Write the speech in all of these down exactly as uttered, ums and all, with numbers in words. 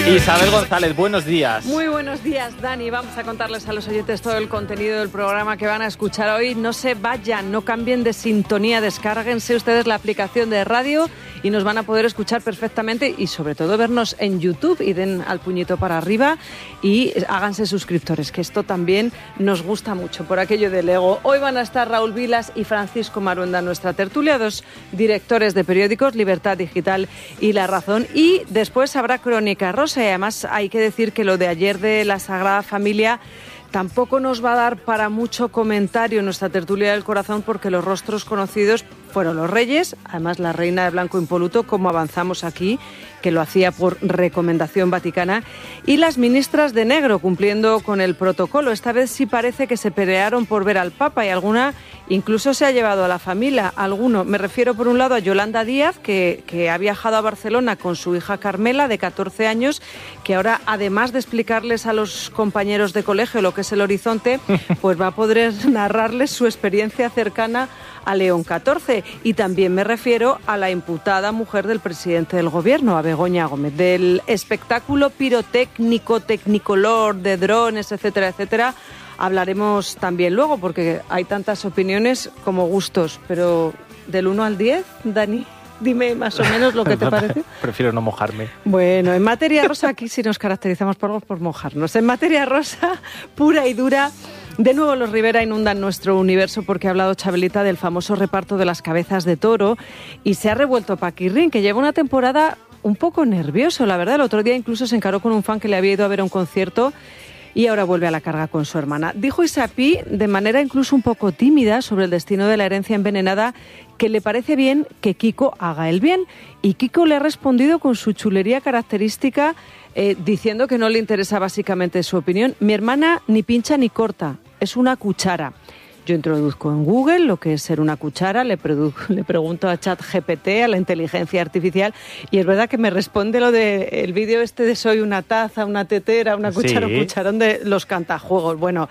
Isabel González, buenos días. Muy buenos días, Dani. Vamos a contarles a los oyentes todo el contenido del programa que van a escuchar hoy. No se vayan, no cambien de sintonía, descárguense ustedes la aplicación de radio y nos van a poder escuchar perfectamente y sobre todo vernos en YouTube y den al puñito para arriba y háganse suscriptores, que esto también nos gusta mucho por aquello del ego. Hoy van a estar Raúl Vilas y Francisco Maruenda en nuestra tertulia, dos directores de periódicos, Libertad Digital y La Razón, y después habrá Crónica Rosa. Y además hay que decir que lo de ayer de la Sagrada Familia tampoco nos va a dar para mucho comentario en nuestra tertulia del corazón, porque los rostros conocidos fueron los reyes, además la reina de blanco impoluto, como avanzamos aquí, que lo hacía por recomendación vaticana, y las ministras de negro, cumpliendo con el protocolo. Esta vez sí parece que se pelearon por ver al Papa y alguna incluso se ha llevado a la familia. Alguno, me refiero por un lado a Yolanda Díaz, que, que ha viajado a Barcelona con su hija Carmela, de catorce años, que ahora, además de explicarles a los compañeros de colegio lo que es el horizonte, pues va a poder narrarles su experiencia cercana a León catorce. Y también me refiero a la imputada mujer del presidente del gobierno, a Begoña Gómez. Del espectáculo pirotécnico, tecnicolor, de drones, etcétera, etcétera, hablaremos también luego, porque hay tantas opiniones como gustos. Pero del uno al diez, Dani, dime más o menos lo que te parece. Prefiero no mojarme. Bueno, en materia rosa, aquí sí nos caracterizamos por, por mojarnos. En materia rosa, pura y dura, de nuevo los Rivera inundan nuestro universo, porque ha hablado Chabelita del famoso reparto de las cabezas de toro y se ha revuelto Paquirrín, que lleva una temporada un poco nervioso, la verdad. El otro día incluso se encaró con un fan que le había ido a ver a un concierto y ahora vuelve a la carga con su hermana. Dijo Isapi, de manera incluso un poco tímida, sobre el destino de la herencia envenenada, que le parece bien que Kiko haga el bien. Y Kiko le ha respondido con su chulería característica, eh, diciendo que no le interesa básicamente su opinión. Mi hermana ni pincha ni corta, es una cuchara. Yo introduzco en Google lo que es ser una cuchara, le, produ- le pregunto a ChatGPT, a la inteligencia artificial, y es verdad que me responde lo del vídeo este de soy una taza, una tetera, una cuchara, sí, un cucharón de los cantajuegos. Bueno,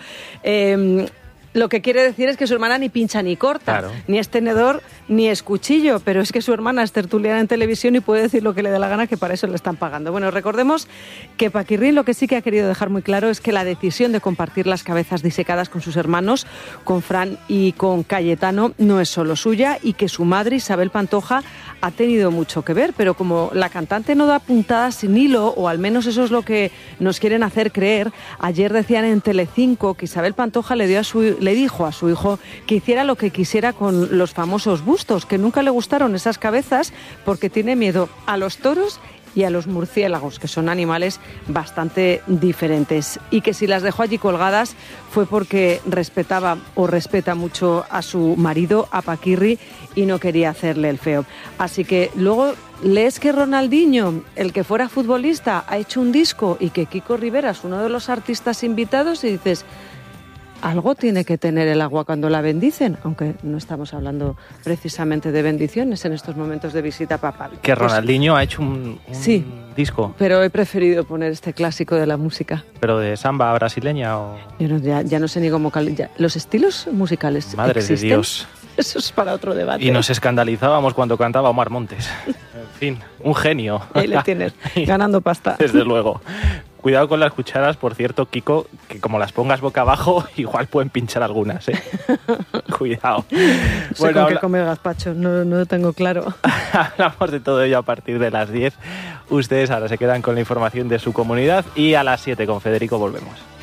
eh, lo que quiere decir es que su hermana ni pincha ni corta, claro, ni es tenedor ni es cuchillo, pero es que su hermana es tertuliana en televisión y puede decir lo que le dé la gana, que para eso le están pagando. Bueno, recordemos que Paquirrín lo que sí que ha querido dejar muy claro es que la decisión de compartir las cabezas disecadas con sus hermanos, con Fran y con Cayetano, no es solo suya, y que su madre, Isabel Pantoja, ha tenido mucho que ver, pero como la cantante no da puntadas sin hilo, o al menos eso es lo que nos quieren hacer creer, ayer decían en Telecinco que Isabel Pantoja le dio a su, le dijo a su hijo que hiciera lo que quisiera con los famosos bustos, que nunca le gustaron esas cabezas porque tiene miedo a los toros y a los murciélagos, que son animales bastante diferentes, y que si las dejó allí colgadas fue porque respetaba o respeta mucho a su marido, a Paquirri, y no quería hacerle el feo. Así que luego lees que Ronaldinho, el que fuera futbolista, ha hecho un disco y que Kiko Rivera es uno de los artistas invitados y dices, algo tiene que tener el agua cuando la bendicen, aunque no estamos hablando precisamente de bendiciones en estos momentos de visita papal. Que Ronaldinho pues, ha hecho un, un sí, disco. Pero he preferido poner este clásico de la música. ¿Pero de samba brasileña o...? Yo no, ya, ya no sé ni cómo... Ya, los estilos musicales Madre existen. de Dios. Eso es para otro debate. Y nos escandalizábamos cuando cantaba Omar Montes. En fin, un genio. Ahí le tienes, ganando pasta. Desde luego. Cuidado con las cucharas, por cierto, Kiko, que como las pongas boca abajo, igual pueden pinchar algunas, ¿eh? Cuidado. No sé bueno, con habla... qué comer gazpacho, no, no lo tengo claro. Hablamos de todo ello a partir de las diez. Ustedes ahora se quedan con la información de su comunidad y a las siete con Federico volvemos.